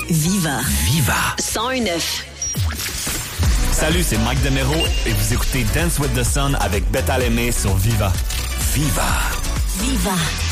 Viva. Viva. 101.9. Salut, c'est Mike Demero et vous écoutez Dance with the Sun avec Beth Alemé sur Viva. Viva. Viva.